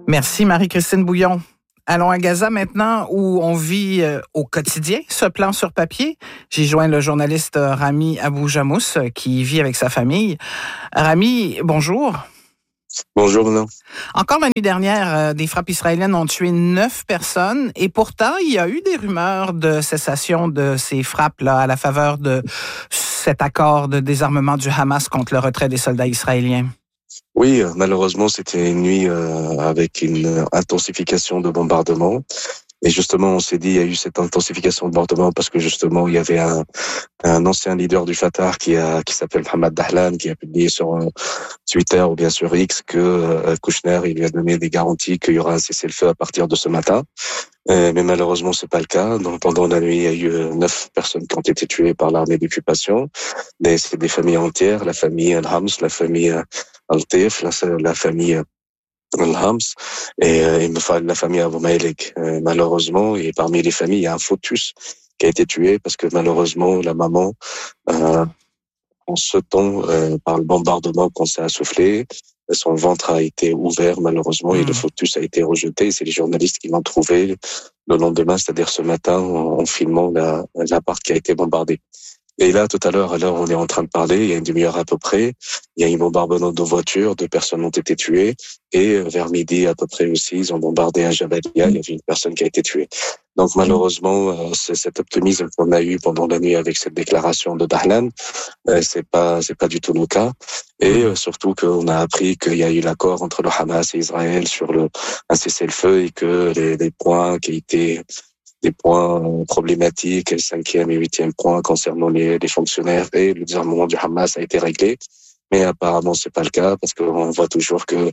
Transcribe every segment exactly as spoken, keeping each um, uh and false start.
Merci Marie-Christine Bouillon. Allons à Gaza maintenant où on vit euh, au quotidien ce plan sur papier. J'y joins le journaliste Rami Abou-Jamous qui vit avec sa famille. Rami, bonjour. Bonjour, Manon. Encore la nuit dernière, euh, des frappes israéliennes ont tué neuf personnes et pourtant, il y a eu des rumeurs de cessation de ces frappes-là à la faveur de cet accord de désarmement du Hamas contre le retrait des soldats israéliens. Oui, malheureusement, c'était une nuit euh, avec une intensification de bombardements. Et justement, on s'est dit, il y a eu cette intensification de bombardements parce que justement, il y avait un, un ancien leader du Fatah qui a qui s'appelle Mohamed Dahlan, qui a publié sur euh, Twitter ou bien sur X que euh, Kouchner, il lui a donné des garanties qu'il y aura un cessez-le-feu à partir de ce matin. Euh, mais malheureusement, c'est pas le cas. Donc, pendant la nuit, il y a eu euh, neuf personnes qui ont été tuées par l'armée d'occupation. Des, c'est des familles entières, la famille Al-Hams, la famille euh, Al-Tif, la, la famille euh, Al-Hams et, euh, et la famille Abu Maïlik. Euh, malheureusement, et parmi les familles, il y a un fœtus qui a été tué parce que malheureusement, la maman, euh, en sautant euh, par le bombardement quand ça a soufflé, son ventre a été ouvert malheureusement et mmh. le fœtus a été rejeté. C'est les journalistes qui l'ont trouvé le lendemain, c'est-à-dire ce matin, en, en filmant la, l'appart qui a été bombardé. Et là, tout à l'heure, à l'heure où on est en train de parler, il y a une demi-heure à peu près, il y a eu un bombardement de voitures, deux personnes ont été tuées, et vers midi à peu près aussi, ils ont bombardé un Jabalia, il y avait une personne qui a été tuée. Donc malheureusement, c'est cet optimisme qu'on a eu pendant la nuit avec cette déclaration de Dahlan, c'est pas, c'est pas du tout le cas. Et surtout qu'on a appris qu'il y a eu l'accord entre le Hamas et Israël sur le, un cessez-le-feu et que les, les points qui étaient des points problématiques, le cinquième et huitième point concernant les, les fonctionnaires et le désarmement du Hamas a été réglé. Mais apparemment, c'est pas le cas parce qu'on voit toujours que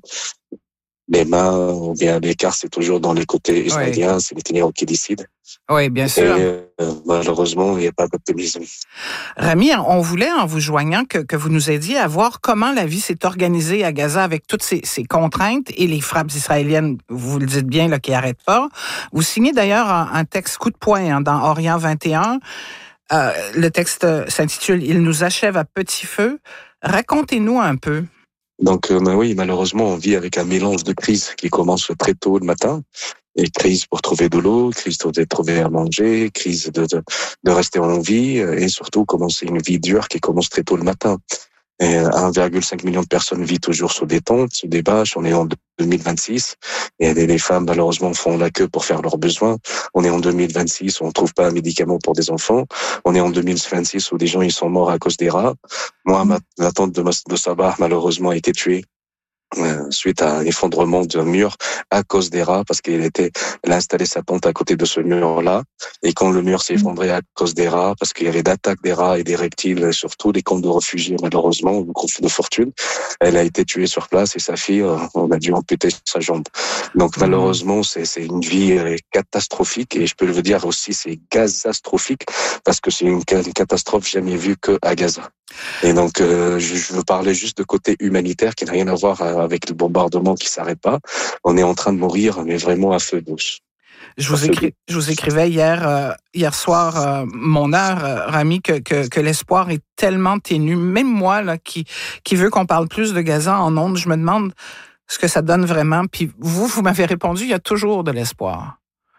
les mains ou bien l'écart, c'est toujours dans les côtés israéliens, oui. C'est les Nétanyahu qui décident. Oui, bien sûr. Et euh, malheureusement, il n'y a pas d'optimisme. Rami, on voulait, en vous joignant, que, que vous nous aidiez à voir comment la vie s'est organisée à Gaza avec toutes ces, ces contraintes et les frappes israéliennes, vous le dites bien, là, qui n'arrêtent pas. Vous signez d'ailleurs un, un texte coup de poing hein, dans Orient vingt et un. Euh, le texte s'intitule « Il nous achève à petit feu ». Racontez-nous un peu. Donc, euh, ben oui, malheureusement, on vit avec un mélange de crises qui commence très tôt le matin. Et crise pour trouver de l'eau, crise pour trouver à manger, crise de, de, de rester en vie et surtout commencer une vie dure qui commence très tôt le matin. Et un virgule cinq million de personnes vivent toujours sous des tentes, sous des bâches. On est en deux mille vingt-six et les femmes, malheureusement, font la queue pour faire leurs besoins. On est en deux mille vingt-six où on ne trouve pas un médicament pour des enfants. On est en deux mille vingt-six où des gens ils sont morts à cause des rats. Moi, ma, la tante de, de Sabah, malheureusement, a été tuée. Euh, suite à un effondrement d'un mur à cause des rats parce qu'elle était, elle a installé sa tente à côté de ce mur-là et quand le mur s'est effondré à cause des rats parce qu'il y avait d'attaques des rats et des reptiles surtout des camps de réfugiés malheureusement le groupe de fortune, elle a été tuée sur place et sa fille, euh, on a dû amputer sa jambe. Donc malheureusement c'est c'est une vie catastrophique et je peux le dire aussi c'est gazastrophique parce que c'est une, une catastrophe jamais vue que à Gaza. Et donc, euh, je, je veux parler juste de côté humanitaire qui n'a rien à voir avec le bombardement qui s'arrête pas. On est en train de mourir, mais vraiment à feu douce. Je vous, écris, je vous écrivais hier, euh, hier soir, euh, mon heure, euh, Rami, que, que, que l'espoir est tellement ténu. Même moi, là, qui, qui veut qu'on parle plus de Gaza en ondes, je me demande ce que ça donne vraiment. Puis vous, vous m'avez répondu, il y a toujours de l'espoir.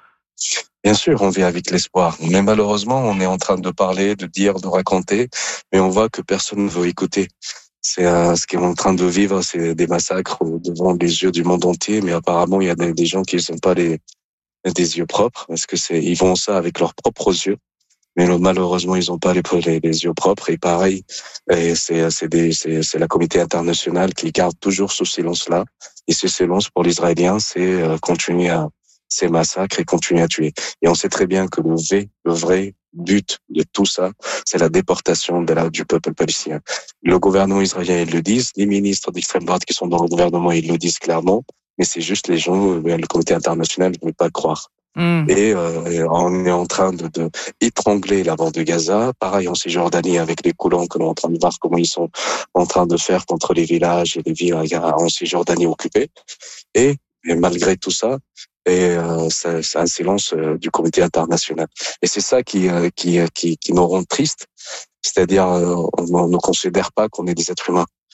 Bien sûr, on vit avec l'espoir. Mais malheureusement, on est en train de parler, de dire, de raconter, mais on voit que personne ne veut écouter. C'est euh, ce qu'on est en train de vivre, c'est des massacres devant les yeux du monde entier, mais apparemment, il y a des, des gens qui n'ont pas les, des yeux propres, parce que c'est, ils font ça avec leurs propres yeux. Mais malheureusement, ils n'ont pas les, les, les yeux propres. Et pareil, et c'est, c'est, des, c'est, c'est la communauté internationale qui garde toujours ce silence-là. Et ce silence pour l'Israélien, c'est euh, continuer à ces massacres et continuer à tuer. Et on sait très bien que le vrai, le vrai but de tout ça, c'est la déportation de la, du peuple palestinien. Le gouvernement israélien, ils le disent, les ministres d'extrême droite qui sont dans le gouvernement, ils le disent clairement, mais c'est juste les gens, le comité international ne veut pas croire. Mmh. Et euh, on est en train de, de étrangler la bande de Gaza. Pareil en Cisjordanie avec les colons que l'on est en train de voir comment ils sont en train de faire contre les villages et les villes en Cisjordanie occupées. Et, et malgré tout ça, et euh, c'est, c'est un silence euh, du comité international. Et c'est ça qui euh, qui qui, qui nous rend tristes, c'est-à-dire euh, on, on ne considère pas qu'on est des êtres humains.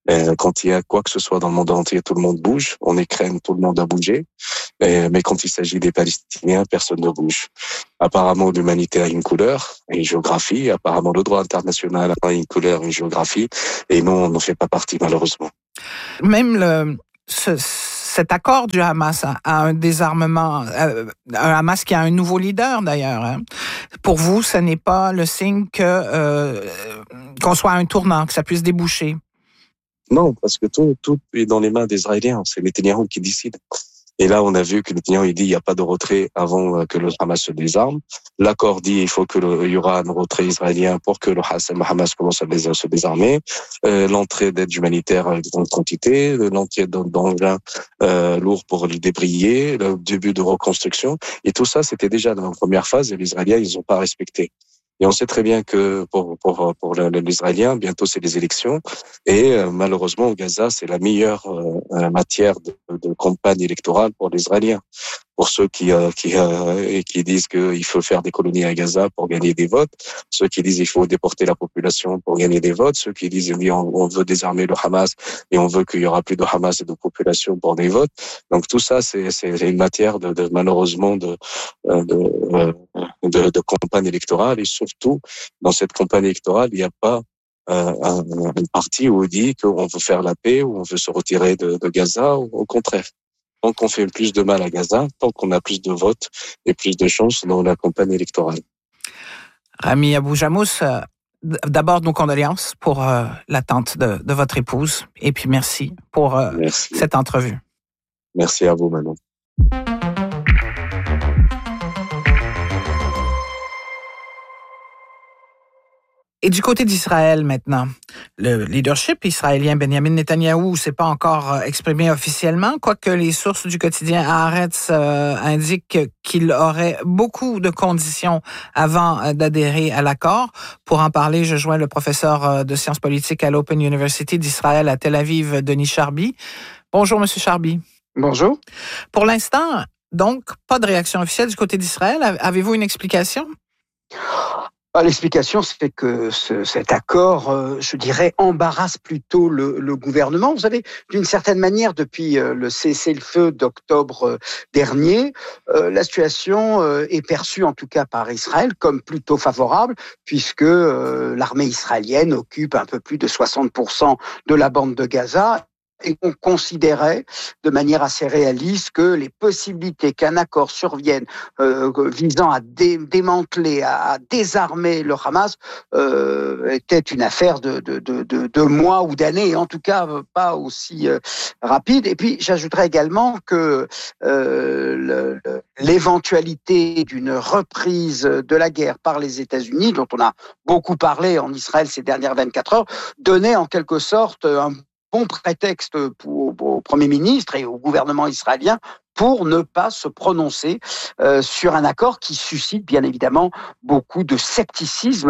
Euh, quand il y a quoi que ce soit dans le monde entier, tout le monde bouge. En Ukraine, tout le monde a bougé. Euh, mais quand il s'agit des Palestiniens, personne ne bouge. Apparemment, l'humanité a une couleur, une géographie. Apparemment, le droit international a une couleur, une géographie. Et nous, on n'en fait pas partie, malheureusement. Même le, ce, cet accord du Hamas a, a un désarmement, euh, un Hamas qui a un nouveau leader d'ailleurs. Hein. Pour vous, ce n'est pas le signe que euh, qu'on soit à un tournant, que ça puisse déboucher? Non, parce que tout, tout est dans les mains des Israéliens. C'est Netanyahou qui décide. Et là, on a vu que Netanyahou, il dit il n'y a pas de retrait avant que le Hamas se désarme. L'accord dit il faut que le, il y aura un retrait israélien pour que le Hamas commence à se désarmer. Euh, l'entrée d'aide humanitaire en grande quantité, l'entrée d'engins euh, lourds pour le débrayer, le début de reconstruction. Et tout ça, c'était déjà dans la première phase et les Israéliens, ils n'ont pas respecté. Et on sait très bien que pour pour pour les Israéliens, bientôt c'est les élections et euh, malheureusement au Gaza c'est la meilleure euh, matière de, de campagne électorale pour les Israéliens. Pour ceux qui euh, qui euh, qui disent qu'il faut faire des colonies à Gaza pour gagner des votes, ceux qui disent qu'il faut déporter la population pour gagner des votes, ceux qui disent oui, on, on veut désarmer le Hamas et on veut qu'il y aura plus de Hamas et de population pour des votes. Donc tout ça c'est c'est une matière de, de malheureusement de de, de de campagne électorale et surtout dans cette campagne électorale il n'y a pas euh, un, un parti où on dit qu'on veut faire la paix ou on veut se retirer de, de Gaza ou au contraire. Tant qu'on fait plus de mal à Gaza, tant qu'on a plus de votes et plus de chances dans la campagne électorale. Rami Abou-Jamous, euh, d'abord nos condoléances pour euh, l'attente de, de votre épouse et puis merci pour euh, merci. cette entrevue. Merci à vous, Manon. Et du côté d'Israël maintenant, le leadership israélien Benjamin Netanyahou s'est pas encore exprimé officiellement, quoique les sources du quotidien Haaretz euh, indiquent qu'il aurait beaucoup de conditions avant d'adhérer à l'accord. Pour en parler, je joins le professeur de sciences politiques à l'Open University d'Israël à Tel Aviv, Denis Charby. Bonjour, Monsieur Charby. Bonjour. Pour l'instant, donc, pas de réaction officielle du côté d'Israël. Avez-vous une explication? L'explication, c'est que ce, cet accord, euh, je dirais, embarrasse plutôt le, le gouvernement. Vous savez, d'une certaine manière, depuis euh, le cessez-le-feu d'octobre euh, dernier, euh, la situation euh, est perçue, en tout cas par Israël, comme plutôt favorable, puisque euh, l'armée israélienne occupe un peu plus de soixante pour cent de la bande de Gaza. Et on considérait de manière assez réaliste que les possibilités qu'un accord survienne euh, visant à dé- démanteler, à, à désarmer le Hamas euh, était une affaire de, de, de, de, de mois ou d'années, en tout cas pas aussi euh, rapide. Et puis j'ajouterais également que euh, le, le, l'éventualité d'une reprise de la guerre par les États-Unis, dont on a beaucoup parlé en Israël ces dernières vingt-quatre heures, donnait en quelque sorte un bon prétexte pour, au Premier ministre et au gouvernement israélien pour ne pas se prononcer euh, sur un accord qui suscite bien évidemment beaucoup de scepticisme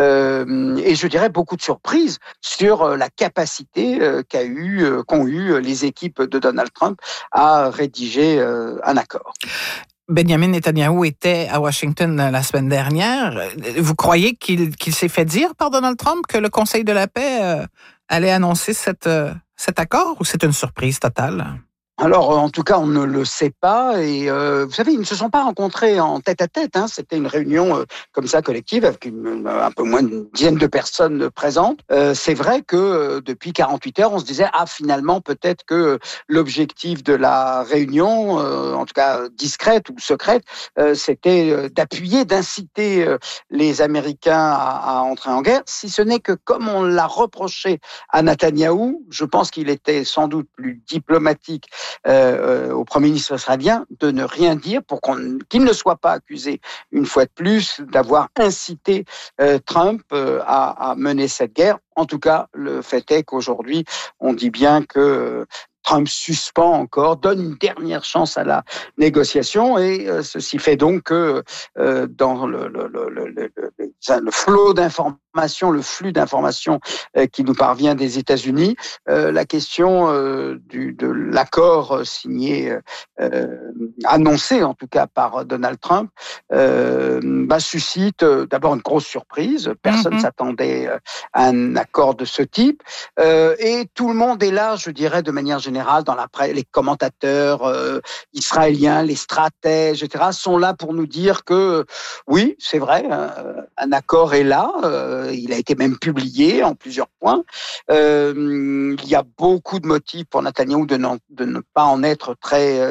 euh, et je dirais beaucoup de surprises sur euh, la capacité euh, qu'a eu, euh, qu'ont eu les équipes de Donald Trump à rédiger euh, un accord. Benjamin Netanyahou était à Washington la semaine dernière. Vous croyez qu'il, qu'il s'est fait dire par Donald Trump que le Conseil de la paix euh, allait annoncer cette, euh, cet accord ou c'est une surprise totale? Alors, en tout cas, on ne le sait pas. Et euh, vous savez, ils ne se sont pas rencontrés en tête-à-tête. Hein. C'était une réunion euh, comme ça collective avec une, un peu moins d'une dizaine de personnes présentes. Euh, c'est vrai que euh, depuis quarante-huit heures, on se disait ah finalement peut-être que l'objectif de la réunion, euh, en tout cas discrète ou secrète, euh, c'était euh, d'appuyer, d'inciter euh, les Américains à, à entrer en guerre. Si ce n'est que comme on l'a reproché à Netanyahou, je pense qu'il était sans doute plus diplomatique. Euh, au Premier ministre israélien de ne rien dire pour qu'on, qu'il ne soit pas accusé une fois de plus d'avoir incité euh, Trump euh, à, à mener cette guerre. En tout cas, le fait est qu'aujourd'hui, on dit bien que Trump suspend encore, donne une dernière chance à la négociation, et euh, ceci fait donc que euh, dans le, le, le, le, le, le flot d'informations, le flux d'informations euh, qui nous parvient des États-Unis, euh, la question euh, du, de l'accord signé, euh, annoncé en tout cas par Donald Trump, euh, bah, suscite euh, d'abord une grosse surprise. Personne ne mm-hmm. s'attendait à un accord de ce type, euh, et tout le monde est là, je dirais, de manière générale, dans la presse, les commentateurs euh, israéliens, les stratèges, et cetera, sont là pour nous dire que oui, c'est vrai, un, un accord est là, euh, il a été même publié en plusieurs points. Euh, il y a beaucoup de motifs pour Netanyahou de, de ne pas en être très